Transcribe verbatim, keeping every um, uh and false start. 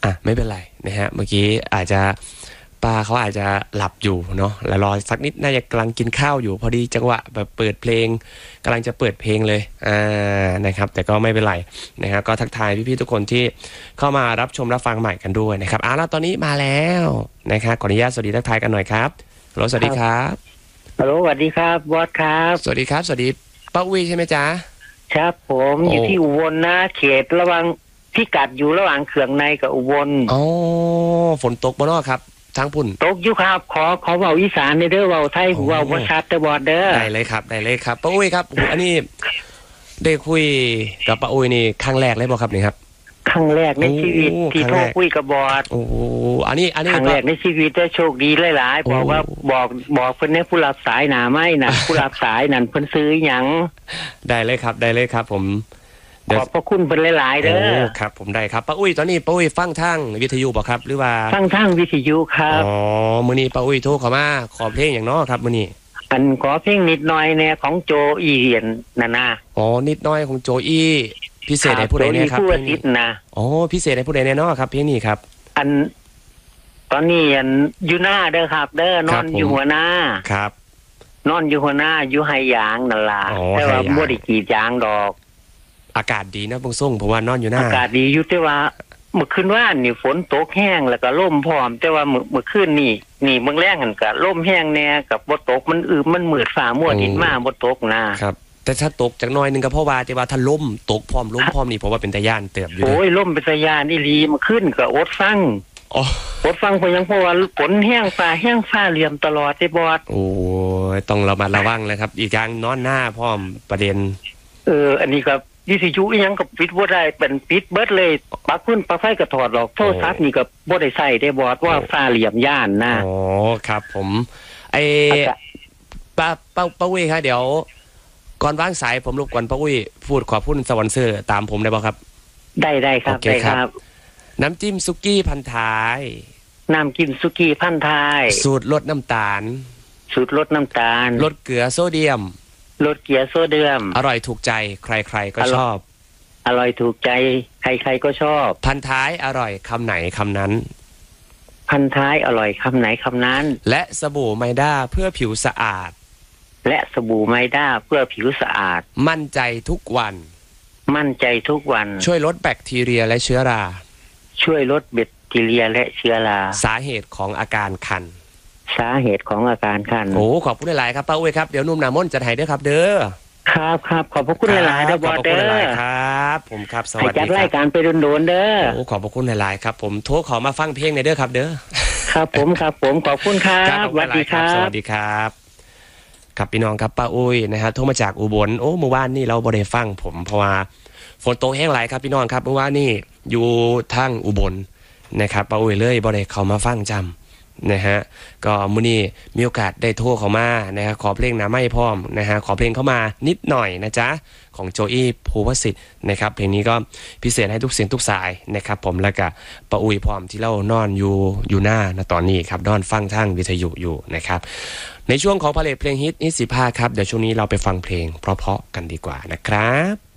อ่ะไม่เป็นไรนะฮะเมื่อกี้อาจจะป้าเขาอาจจะหลับอยู่เนาะแล้วรอสักนิดน่าจะกำลังกินข้าวอยู่พอดีจังหวะแบบเปิดเพลงกำลังจะเปิดเพลงเลยอ่านะครับแต่ก็ไม่เป็นไรนะครับก็ทักทายพี่ๆทุกคนที่เข้ามารับชมรับฟังใหม่กันด้วยนะครับอ่าแล้วตอนนี้มาแล้วนะครับขออนุญาตสวัสดีทักทายกันหน่อยครับฮัลโหลสวัสดีครับฮัลโหลสวัสดีครับบอสครับสวัสดีครับสวัสดีป้าอุ้ยใช่ไหมจ๊ะครับผมอยู่ที่อุบลนะเขตระหว่างพิกัดอยู่ระหว่างเขื่องในกับอุบลอ๋อฝนตกบ่เนาะครับทางพุ่นตกอยู่ครับขอขอเว้าอีสานในเด้อเว้าไทยเว้าบ่ชัดแต่บอสเด้อได้เลยครับได้เลยครับป้าอุ้ยครับอันนี้ได้คุยกับป้าอุ้ยนี่ครั้งแรกเลยบ่ครับนี่ครับครั้งแรกในชีวิตที่โทรคุยกับบอสโอ้อันนี้อันนี้ครั้งแรกในชีวิตได้โชคดีหลายๆบอกว่าบอกบอกเพิ่นให้ผู้รับสายหน้าไม้น่ะผู้รับสายนั่นเพิ่นซื้อหยังได้เลยครับได้เลยครับผมขอบพระคุณเพิ่นหลายๆเด้อครับผมได้ครับป้าอุ้ยตอนนี้ป้าอุ้ยฟังทางวิทยุบ่ครับหรือว่าฟังทางวิทยุครับอ๋อมื้อนี้ป้าอุ้ยโทรเข้ามาขอเพลงหยังเนาะครับมื้อนี้อันขอเพลงนิดหน่อยแน่ของโจอีเรียนน่ะนะอ๋อนิดหน่อยของโจอีพิเศษให้ผู้ใดเนี่ยครับเพลงนี้นะอ๋อพิเศษให้ผู้ใดแน่เนาะครับเพลงนี้ครับอันตอนนี้อันอยู่หน้าเด้อครับเด้อนอนอยู่หัวหน้าครับนอนอยู่หัวหน้าอยู่ไหยางนั่นล่ะแต่ว่าบ่ได้กรีดยางดอกอากาศดีนะบงส่งเพราะว่านอนอยู่หน้าอากาศดีอยู่แต่ว่าเมื่อคืนว่านนี่ฝนตกแห้งแล้วก็ลมพร้อมแต่ว่าเมื่อเมื่อคืนนี่นี่เมืองแรงหั่นก็ลมแห้งแน่กับบ่ตกมันอึมมันมืดฟ้ามัวดินมาบ่ตกนะครับแต่ถ้าตกจากน้อยนึงก็เพราะว่าแต่ว่าถ้าลมตกพร้อมลมพร้อมนี่เพราะว่าเป็นตะย่านเติบอยู่โอ้ยลมเป็นตะย่านอีหลีเมื่อคืนก็อดฟังอ๋ออดฟังเพราะยังเพราะว่าฝนแห้งฟ้าแห้งฟ้าเหลี่ยมตลอดไอ้บอสโอ้ยต้องระมัดระวังเลยครับอีกอย่างนอนหน้าพร้อมประเด็นเอออันนี้ก็วิทยุอีหยังก็ปิดบ่ได้เป็นปิดเบิดเลยปลั๊กขึ้นปลั๊กไฟก็ถอดออกโทรศัพท์นี่ก็บ่ได้ใช้ได้บอสว่าฟ้าเหลี่ยมย่านนะอ๋อครับผมไอ้ป้าป้าป้าอุ้ยครับเดี๋ยวก่อนวางสายผมรบกวนป้าอุ้ยพูดขอพูดสวรรค์เซอร์ตามผมได้ป่ะครับได้ได้ครับได้ครับน้ำจิ้มซุกี้พันท้ายน้ำจิ้มซุกี้พันท้ายสูตรลดน้ำตาลสูตรลดน้ำตาลลดเกลือโซเดียมลดเกลือโซเดียมอร่อยถูกใจใครๆก็ชอบอร่อยถูกใจใครๆก็ชอบพันท้ายอร่อยคำไหนคำนั้นพันท้ายอร่อยคำไหนคำนั้นและสบู่ไมด้าเพื่อผิวสะอาดและสบู่ไมด้าเพื่อผิวสะอาดมั่นใจทุกวันมั่นใจทุกวันช่วยลดแบคทีเรียและเชื้อราช่วยลดแบคทีเรียและเชื้อราสาเหตุของอาการคันสาเหตุของอาการคันโอ้ขอบคุณหลายๆครับป้าอุ้ยครับเดี๋ยวนุ่มหน้ามนต์จะให้ด้วยครับเด้อครับครับขอบพระคุณหลายๆนะบอสเด้อครับผมครับสวัสดีครับจัดรายการไปโดนๆเด้อโอ้ขอบพระคุณหลายๆครับผมโทรขอมาฟังเพลงในเด้อครับเด้อครับผมครับผมขอบคุณครับสวัสดีครับสวัสดีครับครับพี่น้องครับป้าอุ้ยนะฮะโทรมาจากอุบลโอ้เมื่อวานนี่เราบ่ได้ฟังผมเพราะว่าฝนตกแห้งหลายครับพี่น้องครับเมื่อวานนี่อยู่ทางอุบลนะครับป้าอุ้ยเลยบ่ได้เข้ามาฟังจำนะฮะก็มื้อนี้มีโอกาสได้โทรเข้ามานะฮะขอเพลงหน้าไม้พร้อมนะฮะขอเพลงเข้ามานิดหน่อยนะจ๊ะของโจอี้ภูวสิทธิ์นะครับเพลงนี้ก็พิเศษให้ทุกเสียงทุกสายนะครับผมแล้วก็ป้าอุ้ยพร้อมที่เล่านอนอยู่อยู่หน้านะตอนนี้ครับนอนฟังทางวิทยุอยู่นะครับในช่วงของผลิตเพลงฮิตนิสิภาครับเดี๋ยวช่วงนี้เราไปฟังเพลงเพราะๆกันดีกว่านะครับ